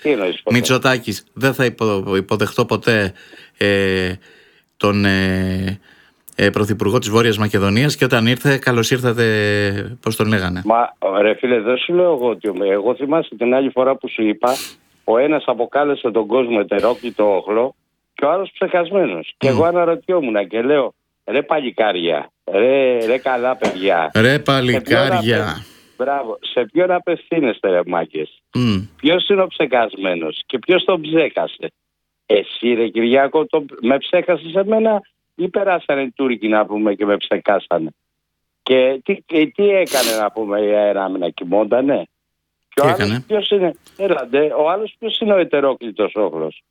Τι εννοείς ποτέ? Μητσοτάκης, δεν θα υποδεχτώ ποτέ τον πρωθυπουργό της Βόρειας Μακεδονίας, και όταν ήρθε, καλώς ήρθατε, πώς τον λέγανε. Μα ρε φίλε, δεν σου λέω εγώ ότι. Εγώ θυμάσαι την άλλη φορά που σου είπα, ο ένας αποκάλεσε τον κόσμο ετερόκλητο όχλο και ο άλλος ψεκασμένος. Και εγώ αναρωτιόμουν και λέω, ρε παλικάρια, ρε καλά παιδιά. Ρε παλικάρια. Μπράβο, σε ποιον απευθύνεστε ρε μάκες? Ποιος είναι ο ψεκασμένος και ποιος τον ψέκασε? Εσύ ρε Κυριάκο, με ψέκασες εμένα ή περάσανε οι Τούρκοι να πούμε και με ψεκάσανε? Και τι έκανε να πούμε η ΑΕΡΑΜ, να κοιμόντανε? Και ο άλλος ποιος είναι? Έλαντε, ο άλλος ποιος είναι ο ετερόκλητος όχλος?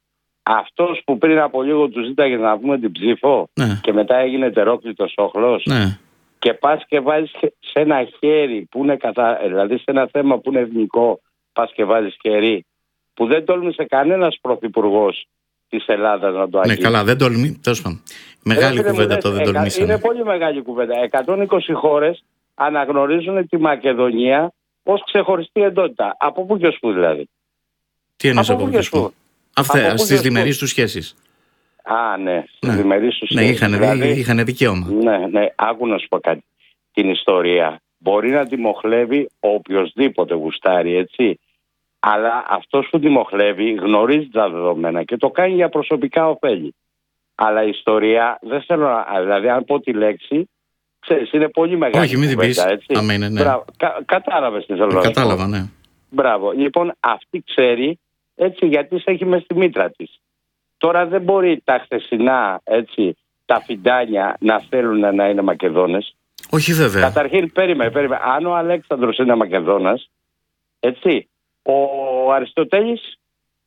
Αυτός που πριν από λίγο του ζήταγε να πούμε την ψήφο, ναι, και μετά έγινε ετερόκλητος όχλος. Ναι. Και πας και βάζεις σε ένα χέρι που είναι δηλαδή σε ένα θέμα που είναι εθνικό, πας και βάζεις χέρι που δεν τόλμησε κανένας πρωθυπουργός της Ελλάδας να το αγγίξει. Ναι, καλά, δεν τολμεί. Τέλος πάντων. Μεγάλη κουβέντα αυτό, δεν τολμήσανε. Είναι πολύ μεγάλη κουβέντα. 120 χώρες αναγνωρίζουν τη Μακεδονία ως ξεχωριστή εντότητα. Από πού και ως πού δηλαδή? Τι εννοείς από πού και ως πού? Αυτά στις διμερείς τους σχέσεις. Α, ναι, στις διμερείς τους σχέσεις. Ναι, δηλαδή, είχαν δικαίωμα. Ναι, άκου να σου πω κάτι. Την ιστορία μπορεί να τη μοχλεύει οποιοσδήποτε γουστάρει, έτσι. Αλλά αυτός που τη μοχλεύει γνωρίζει τα δεδομένα και το κάνει για προσωπικά ωφέλη. Αλλά η ιστορία, δεν θέλω να. Δηλαδή, αν πω τη λέξη, ξέρεις, είναι πολύ μεγάλη. Όχι, μην την πεις. Αμήν, ναι. Κατάλαβες τι θέλω να πω. Κατάλαβα, ναι. Μπράβο. Λοιπόν, αυτή ξέρει, έτσι, γιατί σε έχει μες στη μήτρα της. Τώρα δεν μπορεί τα χθεσινά, έτσι, τα φιντάνια να θέλουν να είναι Μακεδόνες. Όχι, βέβαια. Καταρχήν, περίμενε. Αν ο Αλέξανδρος είναι Μακεδόνας, έτσι, ο Αριστοτέλης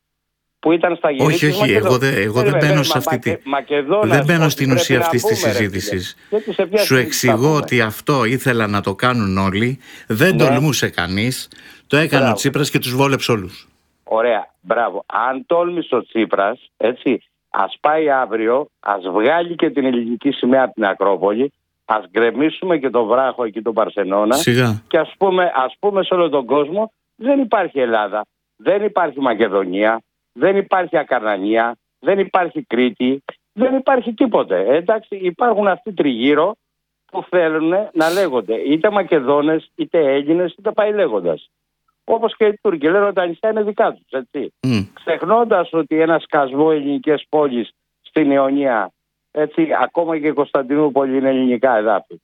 που ήταν στα γεννήθεια. Όχι, εγώ δεν μπαίνω σε αυτή τη. Δεν μπαίνω στην ουσία αυτής της συζήτησης. Σου εξηγώ ότι αυτό ήθελαν να το κάνουν όλοι, δεν τολμούσε κανείς, το έκανε ο Τσίπρας και τους βόλεψε όλους. Ωραία, μπράβο. Αν τόλμησε ο Τσίπρας, έτσι, ας πάει αύριο, ας βγάλει και την ελληνική σημαία από την Ακρόπολη, ας γκρεμίσουμε και τον βράχο εκεί τον Παρθενώνα. Σιγά. Και ας πούμε σε όλο τον κόσμο, δεν υπάρχει Ελλάδα, δεν υπάρχει Μακεδονία, δεν υπάρχει Ακαρνανία, δεν υπάρχει Κρήτη, δεν υπάρχει τίποτε. Εντάξει, υπάρχουν αυτοί τριγύρω που θέλουν να λέγονται είτε Μακεδόνες, είτε Έλληνες, είτε πάει λέγοντας. Όπως και οι Τούρκοι λένε ότι τα νησιά είναι δικά τους, έτσι. Ξεχνώντας ότι ένα σκασμό ελληνικές πόλεις στην Ιωνία, έτσι, ακόμα και η Κωνσταντινούπολη είναι ελληνικά εδάφη.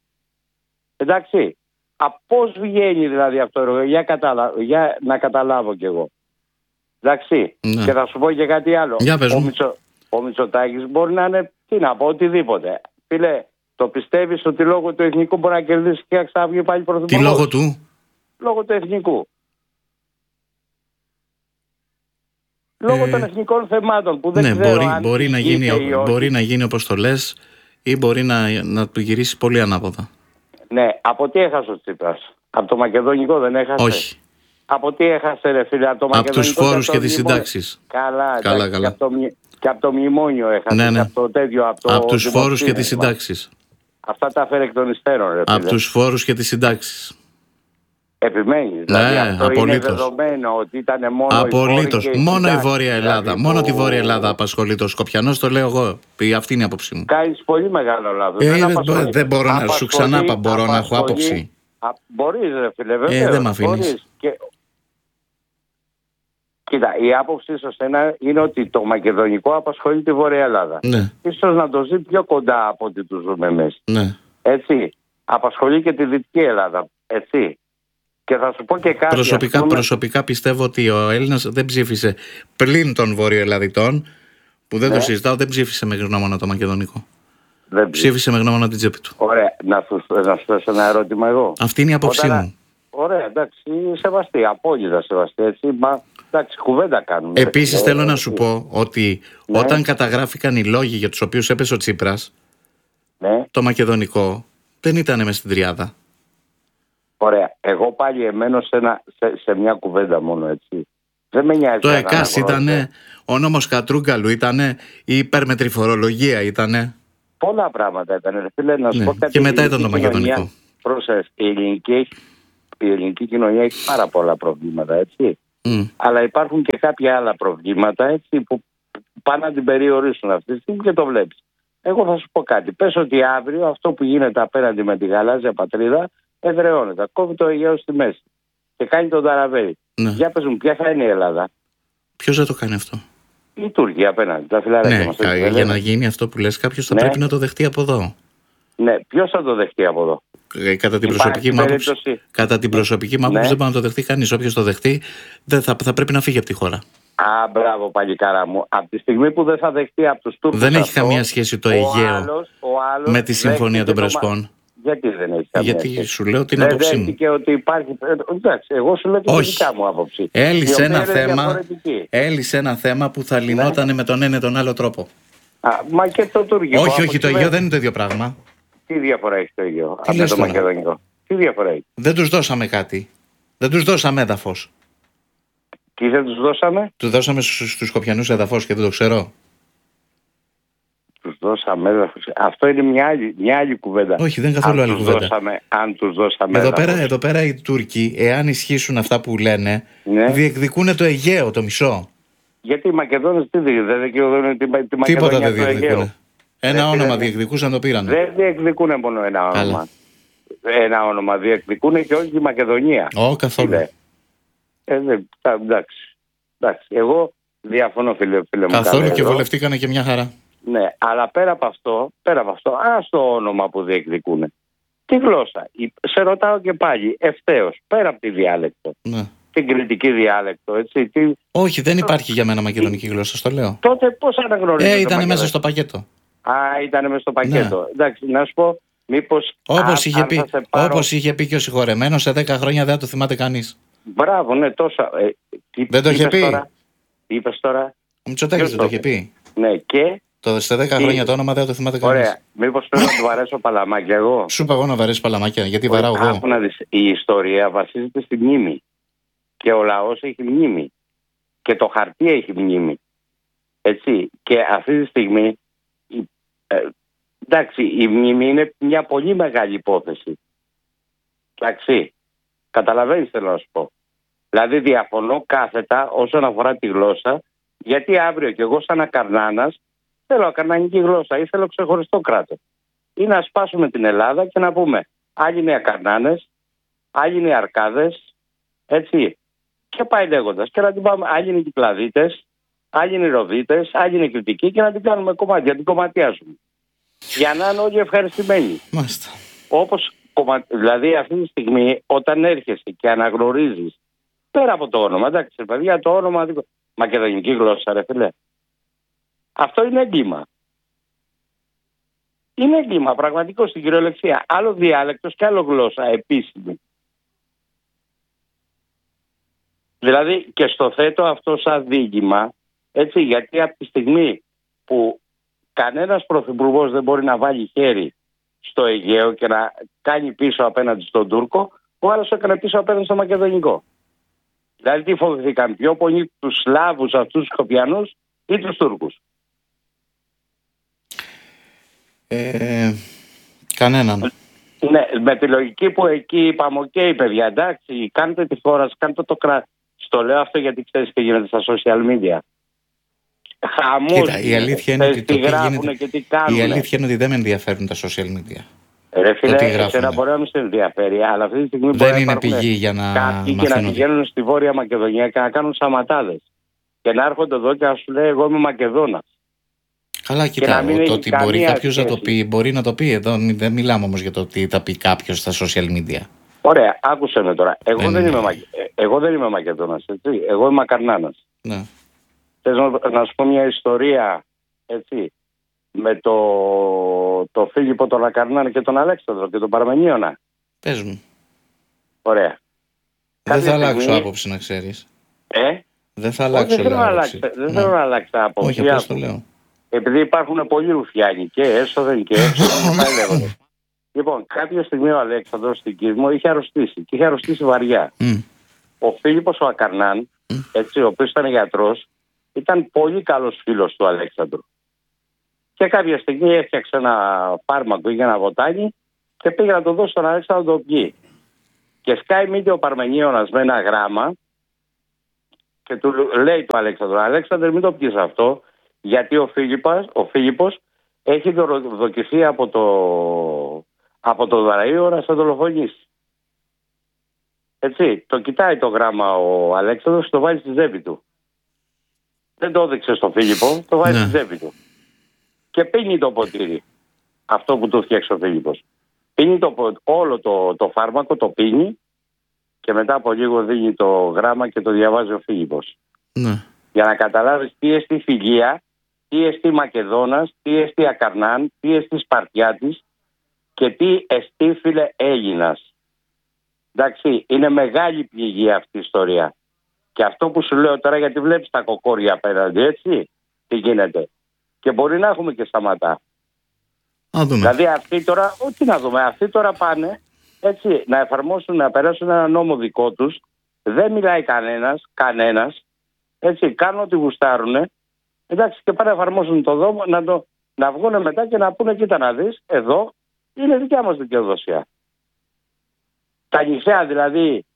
Εντάξει. Πώς βγαίνει δηλαδή αυτό το έργο, για να καταλάβω κι εγώ. Εντάξει. Και θα σου πω και κάτι άλλο. Ο Μητσοτάκης μπορεί να είναι, τι να πω, οτιδήποτε. Φίλε, το πιστεύεις ότι λόγω του εθνικού μπορεί να κερδίσει και να ξαναβγεί πάλι πρωθυπουργός? Τι λόγω του? Λόγω του εθνικού. Λόγω των εθνικών θεμάτων που δεν ξέρω αν μπορεί να γίνει όπως το λες, ή μπορεί να του γυρίσει πολύ ανάποδα. Ναι, από τι έχασε ο Τσίπρας? Από το μακεδονικό δεν έχασε? Όχι. Από τι έχασε ρε φίλε? Από το μακεδονικό? Από τους φόρους και τις συντάξεις. Καλά. Και από το μνημόνιο έχασε. Ναι. Από τους φόρους και τις συντάξεις. Αυτά τα φέρε εκ των υστέρων ρε φίλε. Από τους φόρους και τις συντάξεις. Επιμένει. Δηλαδή αυτό είναι δεδομένο ότι ήταν μόνο. Απολύτως. Μόνο η Βόρεια Ελλάδα. Δηλαδή, μόνο τη Βόρεια Ελλάδα απασχολεί το Σκοπιανός, το λέω εγώ. Αυτή είναι η άποψή μου. Κάνεις πολύ μεγάλο λάθος. Δεν μπορώ να σου ξανά μπορώ να έχω άποψη. Μπορείς ρε φίλε, βέβαια. Δεν με αφήνεις. Κοίτα, η άποψη σε σένα είναι ότι το μακεδονικό απασχολεί τη Βόρεια Ελλάδα. Ναι. Ίσως να το ζει πιο κοντά από ό,τι του ζούμε εμείς. Ναι. Έτσι. Απασχολεί και τη Δυτική Ελλάδα. Έτσι. Και θα σου πω και κάτι. Προσωπικά πιστεύω ότι ο Έλληνας δεν ψήφισε πλην των Βορειοελλαδιτών, που δεν το συζητάω, δεν ψήφισε με γνώμονα το μακεδονικό. Ψήφισε με γνώμονα την τσέπη του. Ωραία. Να σου θέσω ένα ερώτημα εγώ. Αυτή είναι η άποψή μου. Ωραία, εντάξει, σεβαστή, απόλυτα σεβαστή. Έτσι, εντάξει, κουβέντα κάνουμε. Επίσης θέλω να σου πω ότι όταν καταγράφηκαν οι λόγοι για τους οποίους έπεσε ο Τσίπρας, το μακεδονικό δεν ήταν μες στην τριάδα. Ωραία. Εγώ πάλι εμένω σε μια κουβέντα μόνο, έτσι. Δεν με νοιάζει. Το ΕΚΑΣ ήτανε, ο νόμος Κατρούγκαλου ήτανε, η υπέρμετρη φορολογία ήτανε. Πολλά πράγματα ήτανε. Φίλε, να σου πω κάτι. Και μετά ήταν το μακεδονικό. Πρόσεχε, η ελληνική κοινωνία έχει πάρα πολλά προβλήματα, έτσι. Αλλά υπάρχουν και κάποια άλλα προβλήματα, έτσι, που πάνε να την περιορίσουν αυτή τη στιγμή και το βλέπεις. Εγώ θα σου πω κάτι. Πες ότι αύριο αυτό που γίνεται απέναντι με τη γαλάζια πατρίδα εδραιώνεται. Κόβει το Αιγαίο στη μέση και κάνει τον ταραβέρι. Ναι. Για πες μου, ποια θα είναι η Ελλάδα? Ποιος θα το κάνει αυτό? Οι Τούρκοι απέναντι, τα φιλαράκια μας. Για να γίνει αυτό που λες, κάποιος θα πρέπει να το δεχτεί από εδώ. Ναι, ποιος θα το δεχτεί από εδώ? Κατά την προσωπική μου άποψη δεν μπορεί να το δεχτεί κανείς. Όποιος το δεχτεί θα πρέπει να φύγει από τη χώρα. Μπράβο, παλικάρα μου. Από τη στιγμή που δεν θα δεχτεί από τους Τούρκους. Δεν έχει καμία σχέση το Αιγαίο με τη Συμφωνία των Πρεσπών. Γιατί δεν έχει καμία Γιατί σχέση? σου λέω την άποψή μου. Και ότι υπάρχει. Εντάξει, εγώ σου λέω τη δικά μου άποψη. Έλυσε ένα θέμα που θα λυνόταν με τον ένα ή τον άλλο τρόπο. Μα και το τουρκικό. Όχι, το Αιγαίο δεν είναι το ίδιο πράγμα. Τι διαφορά έχει το Αιγαίο από το μακεδονικό? Τι διαφορά έχει? Δεν τους δώσαμε κάτι. Δεν τους δώσαμε έδαφος. Τι δεν τους δώσαμε? Τους δώσαμε στους Σκοπιανούς έδαφος και δεν το ξέρω. Τους δώσαμε έδαφος. Αυτό είναι μια άλλη κουβέντα. Όχι, δεν είναι καθόλου άλλη κουβέντα. Αν τους δώσαμε έδαφος. Εδώ πέρα οι Τούρκοι, εάν ισχύσουν αυτά που λένε, διεκδικούν το Αιγαίο, το μισό. Γιατί οι Μακεδόνες δεν διεκδικούν τη Μακεδονία? Τίποτα δεν διεκδικούν. Ένα όνομα διεκδικούσαν, το πήραν. Δεν διεκδικούν μόνο ένα όνομα. Ένα όνομα διεκδικούν και όχι τη Μακεδονία. Καθόλου. Εντάξει. Εγώ διαφωνώ, φίλε μου. Καθόλου, και βολευτήκανε και μια χαρά. Ναι, αλλά πέρα από αυτό, ας το όνομα που διεκδικούν. Τι γλώσσα? Σε ρωτάω και πάλι, ευθέως, πέρα από τη διάλεκτο. Ναι. Την κριτική διάλεκτο, έτσι. Όχι, δεν υπάρχει για μένα μακεδονική γλώσσα, στο λέω. Τότε πώς αναγνωρίζετε? Ήταν μέσα στο πακέτο. Ήταν μέσα στο πακέτο. Ναι. Εντάξει, να σου πω, μήπως. Όπως είχε πει και ο συγχωρεμένος, σε 10 χρόνια δεν το θυμάται κανείς. Μπράβο, ναι, τόσα. Δεν το είχε πει. Τι είπες τώρα? Ο Μητσοτάκης δεν το είχε πει. Ναι, και. Σε 10 χρόνια το όνομα δεν το θυμάται κανείς. Ωραία. Μήπως πρέπει να του βαρέσω παλαμάκια εγώ? Σου είπα εγώ να βαρέσει παλαμάκια, γιατί βαράω εγώ. Η ιστορία βασίζεται στη μνήμη. Και ο λαός έχει μνήμη. Και το χαρτί έχει μνήμη. Έτσι. Και αυτή τη στιγμή. Εντάξει, η μνήμη είναι μια πολύ μεγάλη υπόθεση. Εντάξει. Καταλαβαίνεις, θέλω να σου πω. Δηλαδή διαφωνώ κάθετα όσον αφορά τη γλώσσα, γιατί αύριο κι εγώ σαν ακαρνάνας θέλω ακαρνανική γλώσσα ή θέλω ξεχωριστό κράτος. Ή να σπάσουμε την Ελλάδα και να πούμε άλλοι είναι οι ακαρνάνες, άλλοι είναι οι αρκάδες, έτσι. Και πάει λέγοντας. Και να την πάμε, άλλοι είναι οι κυκλαδίτες, άλλοι είναι οι ροδίτες, άλλοι είναι οι κριτικοί, και να την κάνουμε κομμάτια, να την κομματιάζουμε. Για να είναι όλοι ευχαριστημένοι. Μάλιστα. Δηλαδή αυτή τη στιγμή όταν έρχεσαι και αναγνωρίζεις πέρα από το όνομα, εντάξει παιδιά, το όνομα μακεδονική γλώσσα, ρε φίλε, αυτό είναι έγκλημα. Είναι έγκλημα πραγματικό στην κυριολεξία. Άλλο διάλεκτος και άλλο γλώσσα επίσημη. Δηλαδή και στο θέτω αυτό σαν δίγημα, έτσι, γιατί από τη στιγμή που κανένας πρωθυπουργός δεν μπορεί να βάλει χέρι στο Αιγαίο και να κάνει πίσω απέναντι στον Τούρκο, ο άλλος έκανε πίσω απέναντι στο Μακεδονικό. Δηλαδή τι φοβηθήκαν πιο πολύ, τους Σλάβους αυτούς τους Σκοπιανούς ή τους Τούρκους? Κανέναν. Ναι, με τη λογική που εκεί είπαμε, οκ, παιδιά, εντάξει, κάντε τη χώρα, κάντε το κράτος. Στο λέω αυτό γιατί ξέρεις τι γίνεται στα social media. Χαμός. Κοίτα, η αλήθεια είναι ότι τι γράφουν και τι κάνουν. Η αλήθεια είναι ότι δεν με ενδιαφέρουν τα social media. Ρε φίλε, εσένα μπορεί να μην σε ενδιαφέρει, αλλά αυτή τη στιγμή δεν είναι πηγή για να κάποιοι και να πηγαίνουν στη Βόρεια Μακεδονία και να κάνουν σαματάδες. Και να έρχονται εδώ και να σου λέει εγώ είμαι Μακεδόνας. Καλά, κοιτάω, το ότι μπορεί κάποιος να το πει, μπορεί να το πει. Εδώ δεν μιλάμε όμως για το ότι θα πει κάποιος στα social media. Ωραία, άκουσε με τώρα. Εγώ δεν είμαι Μακεδόνας, έτσι. Εγώ είμαι Ακαρνάνας. Ναι. Θες να σου πω μια ιστορία, έτσι, με το Φίλιππο τον Ακαρνάν και τον Αλέξανδρο και τον Παρμενίωνα? Πες μου. Ωραία. Δεν θα αλλάξω άποψη, να ξέρεις. Δεν θα αλλάξω άποψη. Δεν θέλω να αλλάξω άποψη. Όχι, απλώς το λέω. Επειδή υπάρχουν πολλοί ρουφιάνοι και έσοδεν και έσοδεν. Λοιπόν, κάποια στιγμή ο Αλέξανδρος στην Κίσμο είχε αρρωστήσει και είχε αρρωστήσει βαριά. Ο Φίλιππος ο Ακαρνάν, έτσι, ο οποίος ήταν γιατρός, ήταν πολύ καλός φίλος του Αλέξανδρου. Και κάποια στιγμή έφτιαξε ένα φάρμακο για ένα βοτάνι και πήγε να το δώσει στον Αλέξανδρο να το πιει. Και σκάει μύτη ο Παρμενίωνας με ένα γράμμα και του λέει του Αλέξανδρο, Αλέξανδρε, μην το πεις αυτό, γιατί ο Φίλιππος έχει δοκιθεί από το Δαραείο να σε δολοφονήσει. Έτσι, το κοιτάει το γράμμα ο Αλέξανδρος και το βάζει στη τσέπη του. Δεν το έδειξε στο Φίλιππο, το βάζει στη τσέπη του. Και πίνει το ποτήρι, αυτό που του φτιάξει ο Φίλιππος. Πίνει όλο το φάρμακο, το πίνει και μετά από λίγο δίνει το γράμμα και το διαβάζει ο Φίλιππος. Ναι. Για να καταλάβεις τι εστί Φυγεία, τι εστί Μακεδόνας, τι εστί Ακαρνάν, τι εστί Σπαρτιάτης και τι εστί, φίλε, Έλληνας. Εντάξει, είναι μεγάλη πληγή αυτή η ιστορία. Και αυτό που σου λέω τώρα, γιατί βλέπεις τα κοκόρια απέναντι, έτσι, τι γίνεται. Και μπορεί να έχουμε και σταματά. Δηλαδή αυτοί τώρα, τι να δούμε, αυτοί τώρα πάνε, έτσι, να εφαρμόσουν, να περάσουν ένα νόμο δικό τους. Δεν μιλάει κανένας, έτσι, κάνουν ό,τι γουστάρουνε. Εντάξει, και πάνε να εφαρμόσουν το δόμο, να βγουν μετά και να πούνε, κοίτα να δεις, εδώ είναι δικιά μας δικαιοδοσία. Τα νησιά δηλαδή,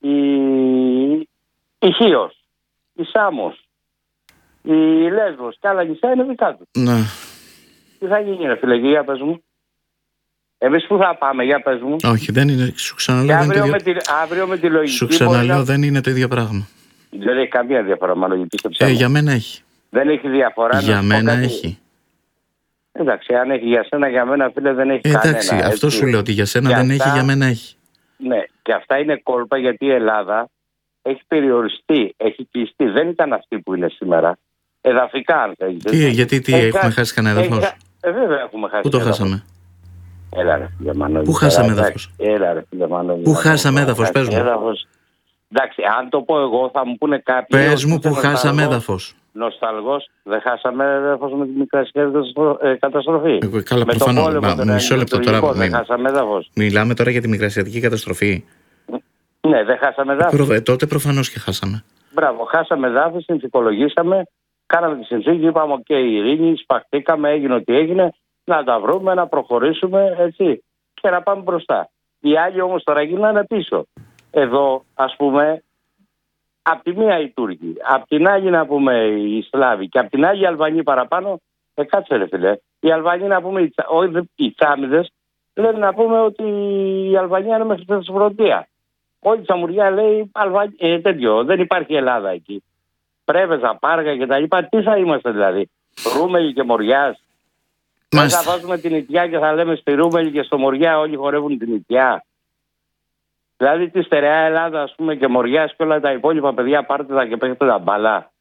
η Χίος, η Σάμος, η Λέσβος και άλλα νησιά είναι δικά τους. Ναι. Τι θα γίνει, ρε φίλε, για πες μου. Εμείς πού θα πάμε, για πες μου. Όχι, δεν είναι, σου ξαναλέω, αύριο με τη λογική. Σου ξαναλέω, δεν είναι το ίδιο πράγμα. Δεν έχει καμία διαφορά, μάλλον, πίστεψε. Για μένα έχει. Δεν έχει διαφορά. Για μένα έχει. Εντάξει, αν έχει για σένα, για μένα, φίλε, δεν έχει κανένα. Εντάξει, αυτό σου λέω, ότι για σένα δεν έχει, για μένα έχει. Ναι, και αυτά είναι κόλπα, γιατί η Ελλάδα έχει περιοριστεί, έχει κλειστεί. Δεν ήταν αυτή που είναι σήμερα. Εδαφικά, αν θέλεις. Γιατί έχουμε χάσει κανένα έδαφος. Βέβαια έχουμε χάσει. Πού το χάσαμε. Έλα ρε φίλε Μανώλη. Πού χάσαμε έδαφος. Πού χάσαμε έδαφος, πες μου. Εντάξει, αν το πω εγώ θα μου πούνε κάποιοι. Πες μου που χάσαμε έδαφος. Νοσταλγός, δεν χάσαμε έδαφος με τη μικρασιατική καταστροφή. Καλά, προφανώς. Μισό λεπτό τώρα. Δεν χάσαμε έδαφος. Μιλάμε τώρα για τη μικρασιατική καταστροφή. Ναι, δεν χάσαμε έδαφος. Τότε προφανώς και χάσαμε. Μπράβο, χάσαμε έδαφος, συνθηκολογήσαμε, κάναμε τη συνθήκη, είπαμε και η ειρήνη, σπαχτήκαμε, έγινε ό,τι έγινε, να τα βρούμε, να προχωρήσουμε, έτσι, και να πάμε μπροστά. Οι άλλοι όμως τώρα γίνανε πίσω. Εδώ, ας πούμε, απ' τη μία οι Τούρκοι, απ' την άλλη να πούμε οι Σλάβοι και απ' την άλλη οι Αλβανοί παραπάνω, κάτσε ρε φίλε. Οι Αλβανοί να πούμε, οι Τσάμιδες, λένε να πούμε ότι η Αλβανία είναι μέχρι τη Θεσσαλονίκη. Όλη η Τσαμουριά λέει τέτοιο, δεν υπάρχει Ελλάδα εκεί. Πρέβεζα, Πάργα και τα λοιπά. Τι θα είμαστε δηλαδή, Ρούμελοι και Μοριάς. Δεν θα βάζουμε την Ιτιά και θα λέμε στη Ρούμελη και στο Μοριά όλοι χορεύουν την Ιτιά. Δηλαδή τη στερεά Ελλάδα, ας πούμε, και Μοριάς και όλα τα υπόλοιπα παιδιά, πάρτε τα και παίξτε τα μπαλά.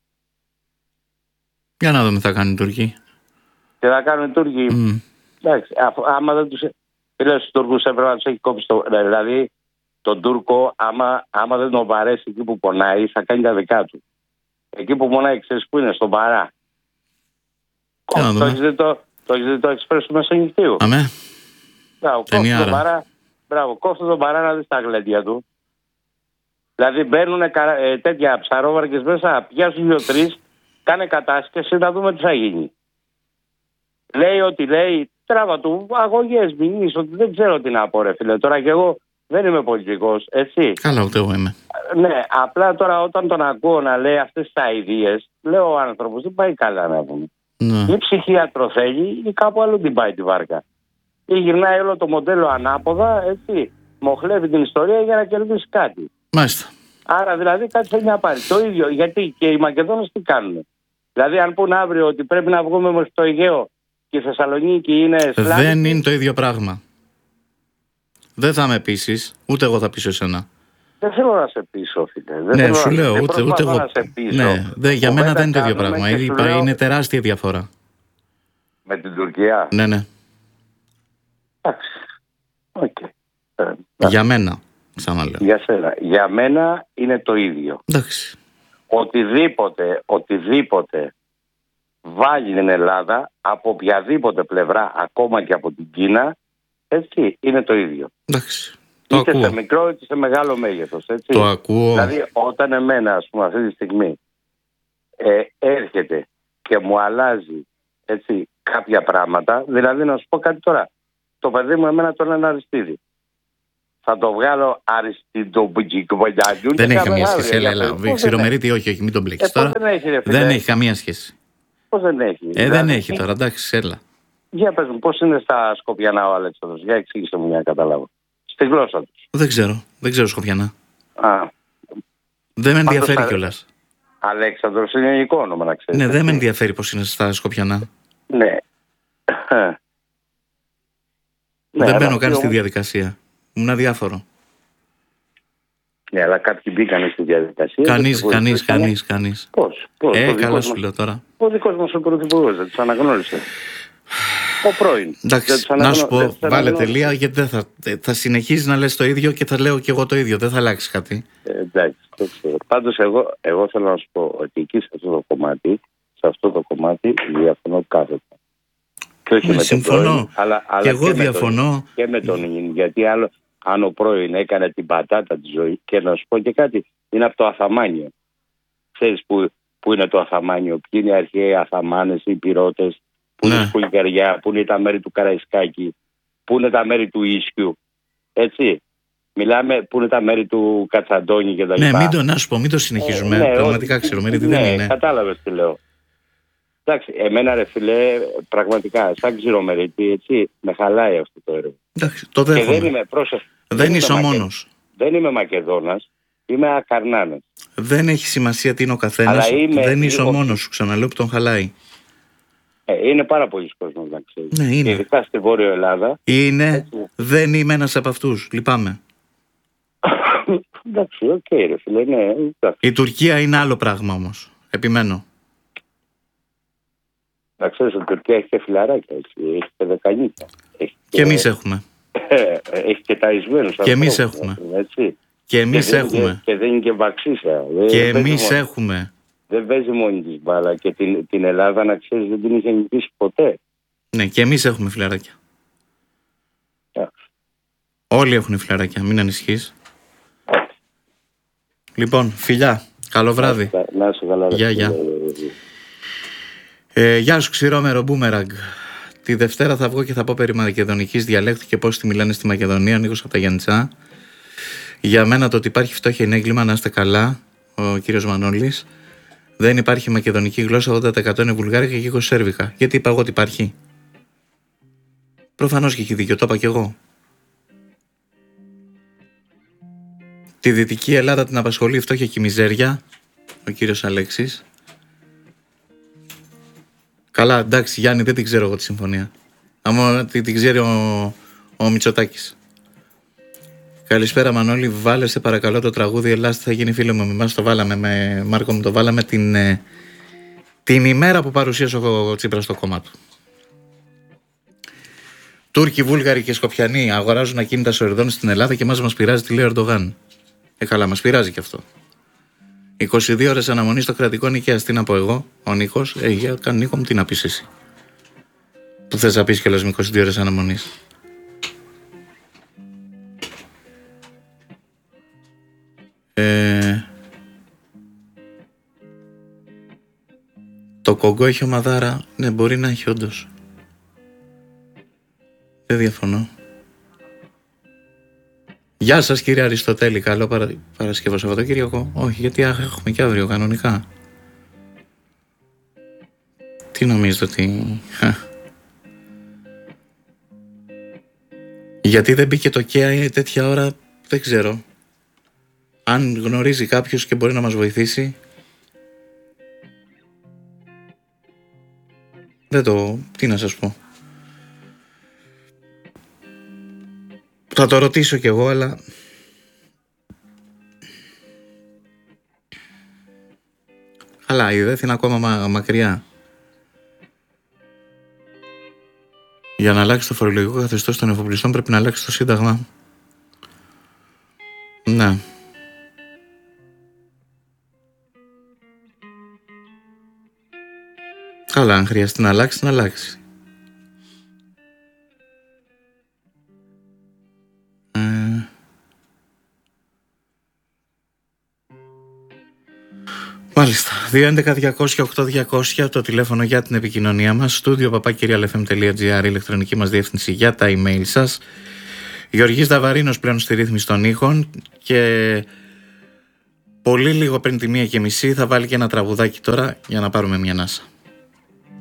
Για να δούμε τι θα κάνουν οι Τούρκοι. Τι θα κάνουν οι Τούρκοι. Εντάξει, άμα δεν τους... Στους Τούρκους έπρεπε να τους έχει κόψει δηλαδή τον Τούρκο, άμα δεν τον βαρέσει εκεί που πονάει, θα κάνει τα δικά του. Εκεί που πονάει, ξέρεις που είναι, στον Παρά. Το έχεις δει το Express του Μεσογειτίου. Αμέ. Μπράβο, κόφτω τον Παρά να δεις τα γλέντια του. Δηλαδή μπαίνουν τέτοια ψαρόβαρκες μέσα, πιάσουν 2-3, κάνε κατάσκευση να δούμε τι θα γίνει. Λέει ότι λέει, τράβα του αγωγές, μηνύσεις, ότι δεν ξέρω τι να πω ρε φίλε. Τώρα κι εγώ δεν είμαι πολιτικός, έτσι. Καλά, ούτε εγώ είμαι. Ναι, απλά τώρα όταν τον ακούω να λέει αυτές τις αηδίες, λέω ο άνθρωπος δεν πάει καλά να πούμε. Ναι. Ή ψυχίατρο θέλει ή κάπου αλλού την πάει τη βάρκα. Ή γυρνάει όλο το μοντέλο ανάποδα, έτσι. Μοχλεύει την ιστορία για να κερδίσει κάτι. Μάλιστα. Άρα δηλαδή κάτι θέλει να πάρει. Το ίδιο, γιατί και οι Μακεδόνες τι κάνουν. Δηλαδή αν πούνε αύριο ότι πρέπει να βγούμε μέχρι το Αιγαίο και η Θεσσαλονίκη είναι Σλάβη. Δεν είναι το ίδιο πράγμα. Δεν θα με πείσεις, ούτε εγώ θα πείσω εσένα. Δεν θέλω να σε πείσω, φίλε. Ναι, σου λέω, ούτε εγώ. Να σε πείσω. Ναι, για μένα δεν είναι το ίδιο πράγμα. Είναι τεράστια διαφορά. Με την Τουρκία. Ναι, ναι. Εντάξει. Για μένα, ξαναλέω. Για σένα. Για μένα είναι το ίδιο. Εντάξει. Οτιδήποτε βάλει την Ελλάδα από οποιαδήποτε πλευρά, ακόμα και από την Κίνα, έτσι, είναι το ίδιο. Εντάξει. Είτε σε μικρό είτε σε μεγάλο μέγεθος. Έτσι. Το ακούω. Δηλαδή όταν εμένα, ας πούμε, αυτή τη στιγμή έρχεται και μου αλλάζει, έτσι, κάποια πράγματα, δηλαδή να σου πω κάτι τώρα. Το παιδί μου εμένα το λένε Αριστίδη. Θα το βγάλω αριστοτοπικοβολιάδιο. Δεν έχει καμία σχέση. Έλα. Ξηρομερίτη, όχι, μην τον μπλέξεις τώρα. Δεν έχει καμία σχέση. Πώς δεν έχει? Δεν έχει τώρα, εντάξει, έλα. Για πες μου, πώς είναι στα Σκοπιανά ο Αλέξανδρος? Για εξήγησε μου για να καταλάβω. Στη γλώσσα του. Δεν ξέρω Σκοπιανά. Δεν με ενδιαφέρει κιόλας. Αλέξανδρος είναι ελληνικό όνομα, να ξέρεις. Ναι, δεν με ενδιαφέρει πώς είναι στα Σκοπιανά. Ναι. Δεν μπαίνω καν στη διαδικασία. Ήμουν αδιάφορο. Ναι, αλλά κάποιοι μπήκαν στη διαδικασία. Κανείς. Πώς? Καλά σου λέω τώρα. Ο δικός μας ο πρωθυπουργός δεν τους αναγνώρισε. Ο πρώην. Εντάξει, να σου πω, βάλε τελεία, γιατί δεν θα συνεχίσεις να λες το ίδιο και θα λέω και εγώ το ίδιο. Δεν θα αλλάξει κάτι. Εντάξει, το ξέρω. Πάντως εγώ θέλω να σου πω ότι εκεί σε αυτό το κομμάτι διαφωνώ κάθετα. Συμφωνώ. Αλλά και εγώ διαφωνώ. Και με τον Ιγίνη. Γιατί αν ο πρώην έκανε την πατάτα τη ζωή, και να σου πω και κάτι, είναι από το Αθαμάνιο. Ξέρεις που είναι το Αθαμάνιο? Ποιοι είναι οι αρχαίοι Αθαμάνες, οι πυρώτες, που είναι η Σκουλικαριά, που είναι τα μέρη του Καραϊσκάκη, που είναι τα μέρη του Ίσιου. Έτσι. Μιλάμε που είναι τα μέρη του Κατσαντώνη και τα λοιπά. Ναι, μην το συνεχίζουμε. Πραγματικά Ξηρομερίτη δεν είναι. Κατάλαβες τι λέω. Εντάξει, εμένα ρε φιλέ, πραγματικά, σαν Ξηρομερίτη, έτσι, με χαλάει αυτό το έργο. Εντάξει, το δέχομαι. Δεν είσαι ο μόνος. Δεν είμαι Μακεδόνας, είμαι Ακαρνάνας. Δεν έχει σημασία τι είναι ο καθένας, δεν είσαι ο μόνος σου, ξαναλέω, που τον χαλάει. Είναι πάρα πολλοί κόσμος, να ξέρεις. Ναι, είναι. Ειδικά στη Βόρειο Ελλάδα. Είναι, δεν είμαι ένας από αυτούς, λυπάμαι. Εντάξει, ρε φίλε, ναι. Η Τουρκία είναι άλλο πράγμα όμως, επιμένω. Να ξέρεις ότι η Τουρκία έχει και φιλαράκια, έχει και δεκανίκια. Και εμείς έχουμε. Έχει και ταϊσμένους. Και εμείς έχουμε. Έτσι. Και εμείς έχουμε. Και δεν είναι και βαξίσια. Και εμείς έχουμε. Δεν παίζει μόνη της μπάλα. Και την Ελλάδα, να ξέρεις, δεν την είχε νικήσει ποτέ. Ναι, και εμείς έχουμε φιλαράκια. Όλοι έχουν φιλαράκια, μην ανησυχείς. Λοιπόν, φιλιά, καλό βράδυ. Να είσαι καλά. Γεια. Γεια σου Ξηρόμερο Μπούμεραγκ. Τη Δευτέρα θα βγω και θα πω περί μακεδονικής διαλέκτου και πώς τη μιλάνε στη Μακεδονία. Νίκος από τα Γιάννητσά. Για μένα το ότι υπάρχει φτώχεια είναι έγκλημα, να είστε καλά. Ο κύριος Μανώλης. Δεν υπάρχει μακεδονική γλώσσα, 80% είναι βουλγάρικα και 20% σέρβικα. Γιατί είπα εγώ ότι υπάρχει? Προφανώς και έχει δίκιο, το είπα κι εγώ. Τη Δυτική Ελλάδα την απασχολεί η φτώχεια και η μιζέρια. Ο κύριος Αλέξης. Καλά, εντάξει Γιάννη, δεν την ξέρω εγώ τη συμφωνία. Άμα την ξέρει ο Μητσοτάκης. Καλησπέρα Μανώλη, βάλε σε παρακαλώ το τραγούδι «Ελλάς θα γίνει φίλο μου». Εμάς το βάλαμε με Μάρκο, μου το βάλαμε την ημέρα που παρουσίασε ο Τσίπρας στο κόμμα του. Τούρκοι, Βούλγαροι και Σκοπιανοί αγοράζουν ακίνητα σοριδών στην Ελλάδα και μας πειράζει, τι λέει ο Ερντογάν. Καλά, μας πειράζει και αυτό. 22 ώρες αναμονή στο κρατικό νοικιάς. Τι να πω εγώ, ο Νίκος? Νίκο μου, τι να πεις εσύ? Που θες να πεις κιόλας με 22 ώρες αναμονής? Το Κογκό έχει ομαδάρα. Ναι, μπορεί να έχει όντως. Δεν διαφωνώ. Γεια σας κύριε Αριστοτέλη, καλό Παρασκευό Σαββατοκύριακο. Όχι, γιατί έχουμε και αύριο κανονικά. Τι νομίζετε ότι... Γιατί δεν μπήκε το ΚΕΑ τέτοια ώρα, δεν ξέρω. Αν γνωρίζει κάποιος και μπορεί να μας βοηθήσει. Τι να σας πω. Θα το ρωτήσω κι εγώ, αλλά... Αλλά η ΔΕΘ είναι ακόμα μακριά. Για να αλλάξει το φορολογικό καθεστώς των εφοπλιστών πρέπει να αλλάξει το Σύνταγμα. Ναι. Καλά, αν χρειαστεί να αλλάξει, να αλλάξει. Μάλιστα. 211-200-8200 το τηλέφωνο για την επικοινωνία μας. Studio papakirialfm.gr, ηλεκτρονική μας διεύθυνση για τα email σας. Γεωργής Δαβαρίνος πλέον στη ρύθμιση των ήχων και πολύ λίγο πριν τη 1:30 θα βάλει και ένα τραγουδάκι τώρα για να πάρουμε μια ανάσα.